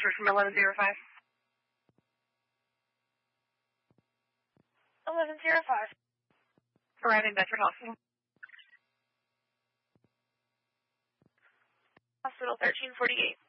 transfer from 1105. 1105. Arriving Bedford Hospital. Hospital 1348.